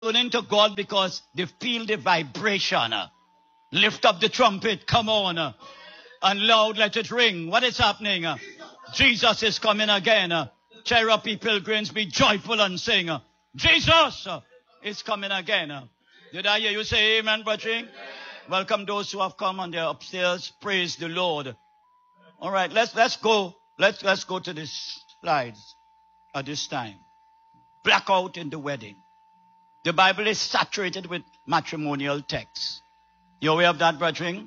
turning to God because they feel the vibration. Lift up the trumpet, come on. And loud let it ring. What is happening? Jesus is coming again. Cheer up, ye pilgrims, be joyful and sing. Jesus is coming again. Did I hear you say amen, brethren? Welcome those who have come on their upstairs. Praise the Lord. All right, let's go. Let's go to the slides at this time. Blackout in the wedding. The Bible is saturated with matrimonial texts. You aware of that, brethren?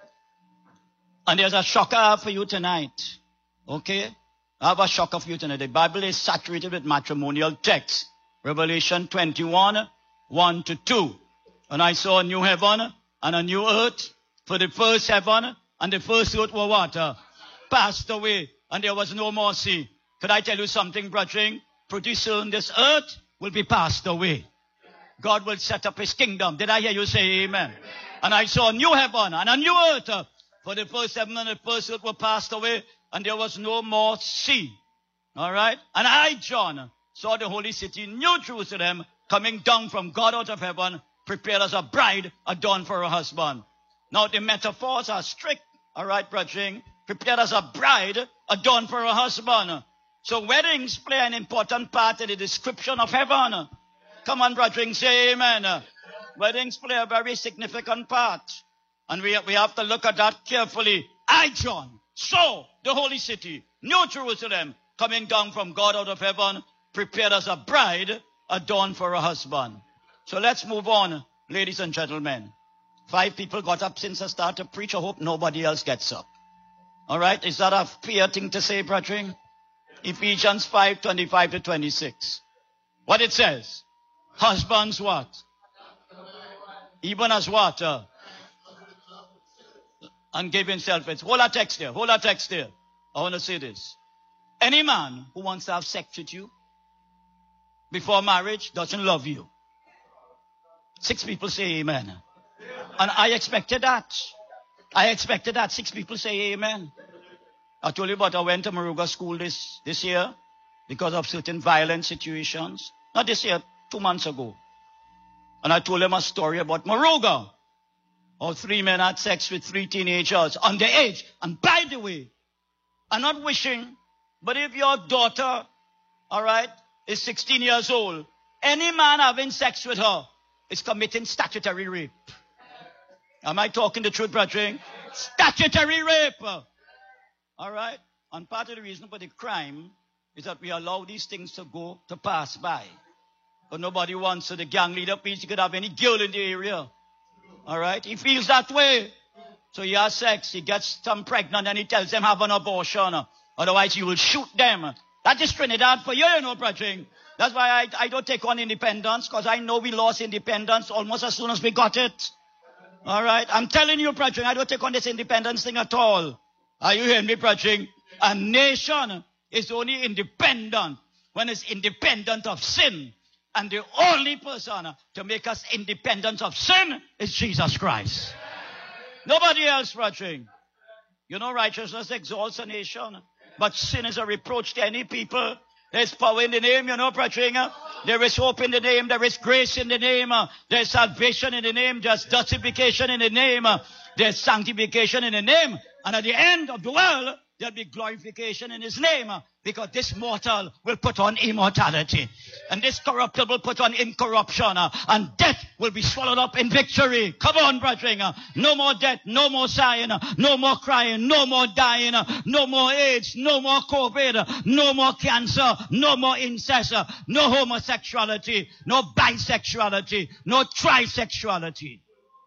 And there's a shocker for you tonight. Okay? I have a shocker for you tonight. The Bible is saturated with matrimonial texts. Revelation 21, 1 to 2. And I saw a new heaven and a new earth. For the first heaven and the first earth were what? Passed away. And there was no more sea. Could I tell you something, brethren? Pretty soon this earth will be passed away. God will set up his kingdom. Did I hear you say amen? And I saw a new heaven and a new earth. For the first heaven and the first earth were passed away, and there was no more sea. All right? And I, John, saw the holy city, New Jerusalem, coming down from God out of heaven, prepared as a bride adorned for her husband. Now the metaphors are strict. All right, brethren? Prepared as a bride adorned for her husband. So weddings play an important part in the description of heaven. Come on, brethren, say amen. Weddings play a very significant part. And we have to look at that carefully. I, John, saw the holy city, New Jerusalem, coming down from God out of heaven, prepared as a bride adorned for her husband. So let's move on, ladies and gentlemen. 5 people got up since I started to preach. I hope nobody else gets up. All right? Is that a fair thing to say, brethren? Ephesians 5, 25 to 26. What it says? Husbands what? Even as what? And give himself. Hold our text there. Hold our text there. I want to say this. Any man who wants to have sex with you before marriage doesn't love you. 6 people say amen. And I expected that. 6 people say amen. I told you about I went to Moruga school this year because of certain violent situations. Not this year, 2 months ago. And I told them a story about Moruga. How 3 men had sex with 3 teenagers underage. And by the way, I'm not wishing, but if your daughter, all right, is 16 years old, any man having sex with her is committing statutory rape. Am I talking the truth, brethren? Statutory rape. All right? And part of the reason for the crime is that we allow these things to pass by. But nobody wants. So the gang leader, please, you could have any girl in the area. All right? He feels that way. So he has sex. He gets them pregnant and he tells them have an abortion. Otherwise he will shoot them. That is Trinidad for you, you know, brethren. That's why I don't take on independence, because I know we lost independence almost as soon as we got it. All right? I'm telling you, brethren, I don't take on this independence thing at all. Are you hearing me, brethren? A nation is only independent when it's independent of sin. And the only person to make us independent of sin is Jesus Christ. Nobody else, brethren. You know, righteousness exalts a nation, but sin is a reproach to any people. There's power in the name, you know, brethren. There is hope in the name. There is grace in the name. There's salvation in the name. There's justification in the name. There's sanctification in the name. And at the end of the world, there'll be glorification in his name, because this mortal will put on immortality, and this corruptible will put on incorruption, and death will be swallowed up in victory. Come on, brethren. No more death, no more sighing, no more crying, no more dying, no more AIDS, no more COVID, no more cancer, no more incest, no homosexuality, no bisexuality, no trisexuality.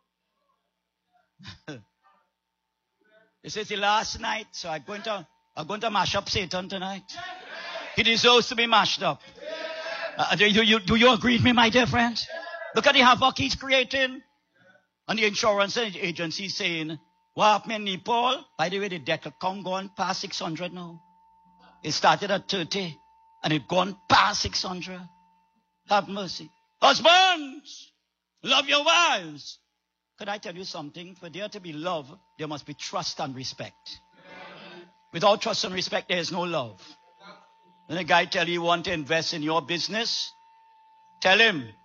This is the last night, so I'm going to mash up Satan tonight. He deserves to be mashed up. Do you agree with me, my dear friends? Look at the havoc he's creating. And the insurance agency saying, what happened in Nepal? By the way, the debt account gone past 600 now. It started at 30, and it gone past 600. Have mercy. Husbands, love your wives. Could I tell you something? For there to be love, there must be trust and respect. Without trust and respect, there is no love. When a guy tell you want to invest in your business, tell him